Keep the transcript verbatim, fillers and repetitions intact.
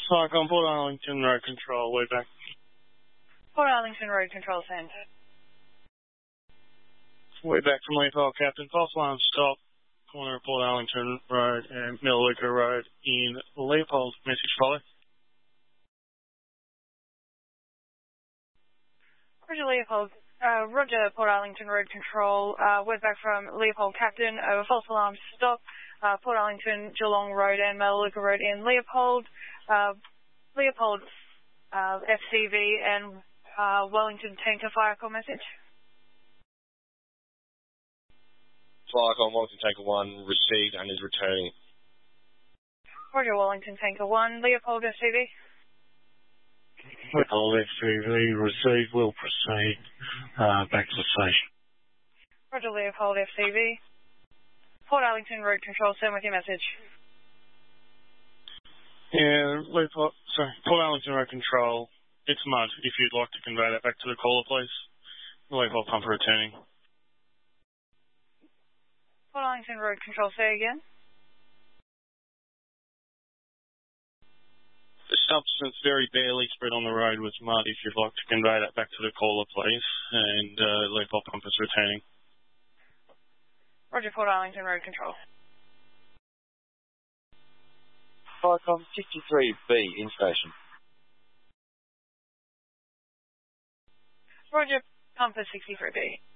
Cyclone, Port Arlington Road Control, way back. Port Arlington Road Control, send. Way back from Leopold, Captain. False alarm stop. Corner of Port Arlington Road and Melaleuca Road in Leopold. Message follow. Roger, Leopold. Uh, Roger, Port Arlington Road Control. Uh, word back from Leopold, Captain. Over false alarm stop. Uh, Port Arlington, Geelong Road and Melaleuca Road in Leopold. Uh, Leopold, uh, F C V and uh, Wellington Tanker fire call message. Cyclone, Wellington Tanker one received and is returning. Roger, Wellington Tanker one. Leopold, F C V. Leopold, F C V, received, will proceed uh, back to the station. Roger, Leopold, F C V. Port Arlington Road Control, send with your message. Yeah, Leopold, sorry, Port Arlington Road Control, it's mud. If you'd like to convey that back to the caller, please. Leopold pumper returning. Port Arlington Road Control, say again. The substance very barely spread on the road was mud. If you'd like to convey that back to the caller, please. And uh, Leopold pumper's returning. Roger, Port Arlington Road Control. Cyclone fifty-three B in station. Roger, pumper sixty-three B.